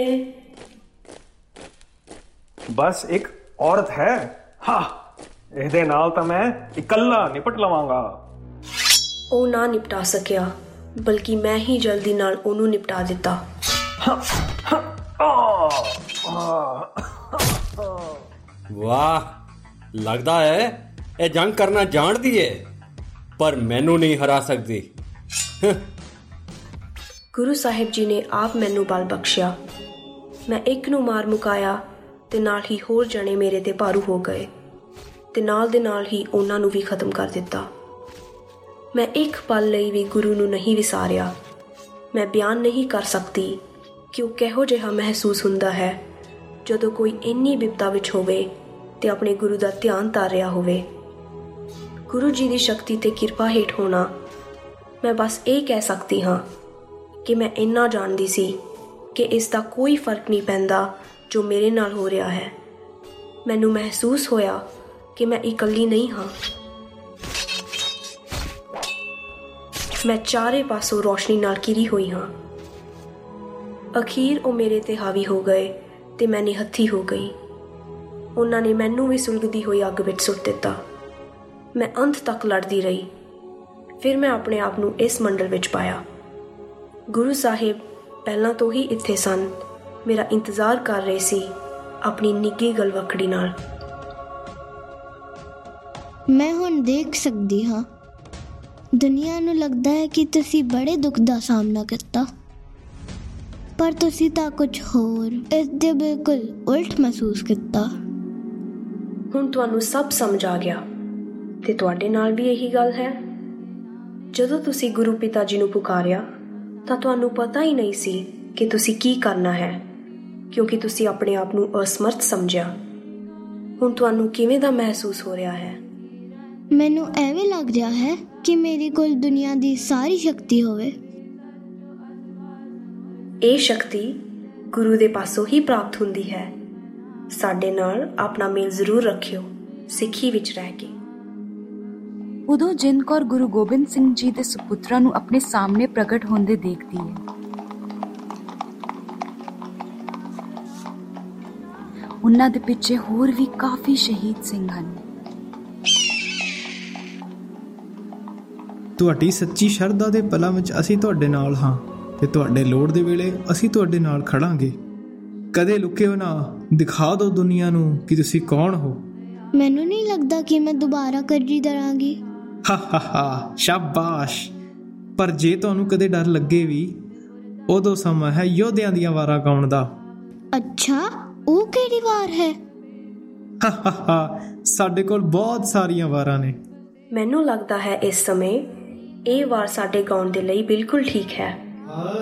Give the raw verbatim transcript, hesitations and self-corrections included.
बस एक औरत है, हाँ ਇਹਦੇ ਨਾਲ ਤਾਂ ਮੈਂ ਇਕੱਲਾ ਨਿਪਟ ਲਵਾਂਗਾ। ਉਹ ਨਾ ਨਿਪਟਾ ਸਕਿਆ, ਬਲਕਿ ਮੈਂ ਹੀ ਜਲਦੀ ਨਾਲ ਉਹਨੂੰ ਨਿਪਟਾ ਦਿੱਤਾ। ਵਾਹ, ਲੱਗਦਾ ਹੈ ਇਹ ਜੰਗ ਕਰਨਾ ਜਾਣਦੀ ਹੈ, ਪਰ ਮੈਨੂੰ ਨਹੀਂ ਹਰਾ ਸਕਦੀ। ਗੁਰੂ ਸਾਹਿਬ ਜੀ ਨੇ ਆਪ ਮੈਨੂੰ ਬਲ ਬਖਸ਼ਿਆ। ਮੈਂ ਇੱਕ ਨੂੰ ਮਾਰ ਮੁਕਾਇਆ ਤੇ ਨਾਲ ਹੀ ਹੋਰ ਜਣੇ ਮੇਰੇ ਤੇ ਭਾਰੂ ਹੋ ਗਏ ਤੇ ਨਾਲ ਦੇ ਨਾਲ ਹੀ ਉਹਨਾਂ ਨੂੰ ਵੀ ਖਤਮ ਕਰ ਦਿੱਤਾ। ਮੈਂ ਇੱਕ ਪਲ ਲਈ ਵੀ ਗੁਰੂ ਨੂੰ ਨਹੀਂ ਵਿਸਾਰਿਆ। ਮੈਂ ਬਿਆਨ ਨਹੀਂ ਕਰ ਸਕਦੀ ਕਿ ਉਹ ਕਿਹੋ ਜਿਹਾ ਮਹਿਸੂਸ ਹੁੰਦਾ ਹੈ ਜਦੋਂ ਕੋਈ ਇੰਨੀ ਬਿਪਤਾ ਵਿੱਚ ਹੋਵੇ ਤੇ ਆਪਣੇ ਗੁਰੂ ਦਾ ਧਿਆਨ ਧਰ ਰਿਹਾ ਹੋਵੇ। ਗੁਰੂ ਜੀ ਦੀ ਸ਼ਕਤੀ ਤੇ ਕਿਰਪਾ ਹੇਠ ਹੋਣਾ, ਮੈਂ ਬਸ ਇਹ ਕਹਿ ਸਕਦੀ ਹਾਂ ਕਿ ਮੈਂ ਇੰਨਾ ਜਾਣਦੀ ਸੀ ਕਿ ਇਸ ਦਾ ਕੋਈ ਫਰਕ ਨਹੀਂ ਪੈਂਦਾ ਜੋ ਮੇਰੇ ਨਾਲ ਹੋ ਰਿਹਾ ਹੈ। ਮੈਨੂੰ ਮਹਿਸੂਸ ਹੋਇਆ ਕਿ ਮੈਂ ਇਕੱਲੀ ਨਹੀਂ ਹਾਂ। ਮੈਂ ਚਾਰੇ ਪਾਸੋਂ ਰੋਸ਼ਨੀ ਨਾਲ ਘਿਰੀ ਹੋਈ ਹਾਂ। ਅਖੀਰ ਉਹ ਮੇਰੇ ਤੇ ਹਾਵੀ ਹੋ ਗਏ ਤੇ ਮੈਂ ਨਿਹੱਥੀ ਹੋ ਗਈ। ਉਹਨਾਂ ਨੇ ਮੈਨੂੰ ਵੀ ਸੁਲਗਦੀ ਹੋਈ ਅੱਗ ਵਿੱਚ ਸੁੱਟ ਦਿੱਤਾ। ਮੈਂ ਅੰਤ ਤੱਕ ਲੜਦੀ ਰਹੀ। ਫਿਰ ਮੈਂ ਆਪਣੇ ਆਪ ਨੂੰ ਇਸ ਮੰਡਲ ਵਿੱਚ ਪਾਇਆ। ਗੁਰੂ ਸਾਹਿਬ ਪਹਿਲਾਂ ਤੋਂ ਹੀ ਇੱਥੇ ਸਨ, ਮੇਰਾ ਇੰਤਜ਼ਾਰ ਕਰ ਰਹੇ ਸੀ ਆਪਣੀ ਨਿੱਘੀ ਗਲਵੱਕੜੀ ਨਾਲ। ਮੈਂ ਹੁਣ ਦੇਖ ਸਕਦੀ ਹਾਂ, ਦੁਨੀਆ ਨੂੰ ਲੱਗਦਾ ਹੈ ਕਿ ਤੁਸੀਂ ਬੜੇ ਦੁੱਖ ਦਾ ਸਾਹਮਣਾ ਕੀਤਾ, ਪਰ ਤੁਸੀਂ ਤਾਂ ਕੁਝ ਹੋਰ, ਇਸ ਦੇ ਬਿਲਕੁਲ ਉਲਟ ਮਹਿਸੂਸ ਕੀਤਾ। ਹੁਣ ਤੁਹਾਨੂੰ ਸਭ ਸਮਝ ਆ ਗਿਆ ਤੇ ਤੁਹਾਡੇ ਨਾਲ ਵੀ ਇਹੀ ਗੱਲ ਹੈ। ਜਦੋਂ ਤੁਸੀਂ ਗੁਰੂ ਪਿਤਾ ਜੀ ਨੂੰ ਪੁਕਾਰਿਆ ਤਾਂ ਤੁਹਾਨੂੰ ਪਤਾ ਹੀ ਨਹੀਂ ਸੀ ਕਿ ਤੁਸੀਂ ਕੀ ਕਰਨਾ ਹੈ, ਕਿਉਂਕਿ ਤੁਸੀਂ ਆਪਣੇ ਆਪ ਨੂੰ ਅਸਮਰਥ ਸਮਝਿਆ। ਹੁਣ ਤੁਹਾਨੂੰ ਕਿਵੇਂ ਦਾ ਮਹਿਸੂਸ ਹੋ ਰਿਹਾ ਹੈ? ਮੈਨੂੰ ਐਵੇਂ ਲੱਗ ਰਿਹਾ ਹੈ ਕਿ ਮੇਰੇ ਕੋਲ ਦੁਨੀਆ ਦੀ ਸਾਰੀ ਸ਼ਕਤੀ ਹੋਵੇ। ਇਹ ਸ਼ਕਤੀ ਗੁਰੂ ਦੇ ਪਾਸੋਂ ਹੀ ਪ੍ਰਾਪਤ ਹੁੰਦੀ ਹੈ। ਸਾਡੇ ਨਾਲ ਆਪਣਾ ਮੇਲ ਜ਼ਰੂਰ ਰੱਖਿਓ, ਸਿੱਖੀ ਵਿੱਚ ਰਹਿ ਕੇ। ਉਦੋਂ ਜਿੰਦ ਕੌਰ ਗੁਰੂ ਗੋਬਿੰਦ ਸਿੰਘ ਜੀ ਦੇ ਸੁਪੁੱਤਰਾਂ ਨੂੰ ਆਪਣੇ ਸਾਹਮਣੇ ਪ੍ਰਗਟ ਹੁੰਦੇ ਦੇਖਦੀ ਹੈ। ਉਹਨਾਂ ਦੇ ਪਿੱਛੇ ਹੋਰ ਵੀ ਕਾਫੀ ਸ਼ਹੀਦ ਸਿੰਘ ਹਨ। ਤੁਹਾਡੀ ਸੱਚੀ ਸ਼ਰਧਾ ਦੇ ਪਲਾਂ ਵਿੱਚ ਅਸੀਂ ਤੁਹਾਡੇ ਨਾਲ ਹਾਂ ਤੇ ਤੁਹਾਡੇ ਲੋੜ ਦੇ ਵੇਲੇ ਅਸੀਂ ਤੁਹਾਡੇ ਨਾਲ ਖੜਾਂਗੇ। ਕਦੇ ਲੁਕਿਓ ਨਾ, ਦਿਖਾ ਦਿਓ ਦੁਨੀਆ ਨੂੰ ਕਿ ਤੁਸੀਂ ਕੌਣ ਹੋ। ਮੈਨੂੰ ਨਹੀਂ ਲੱਗਦਾ ਕਿ ਮੈਂ ਦੁਬਾਰਾ ਕਰਜ਼ੀ ਦਰਾਂਗੀ। ਹਾ ਹਾ ਹਾ, ਸ਼ਾਬਾਸ਼। ਪਰ ਜੇ ਤੁਹਾਨੂੰ ਕਦੇ ਡਰ ਲੱਗੇ ਵੀ, ਉਦੋਂ ਸਮਾਂ ਹੈ ਯੋਧਿਆਂ ਦੀਆਂ ਵਾਰਾਂ ਗਾਉਣ ਦਾ। ਅੱਛਾ, ਉਹ ਕਿਹੜੀ ਵਾਰ ਹੈ? ਹਾ ਹਾ ਹਾ, ਸਾਡੇ ਕੋਲ ਬਹੁਤ ਸਾਰੀਆਂ ਵਾਰਾਂ ਨੇ। ਮੈਨੂੰ ਲੱਗਦਾ ਹੈ ਇਸ ਸਮੇਂ ਇਹ ਵਾਰ ਸਾਡੇ ਗਾਉਣ ਦੇ ਲਈ ਬਿਲਕੁਲ ਠੀਕ ਹੈ।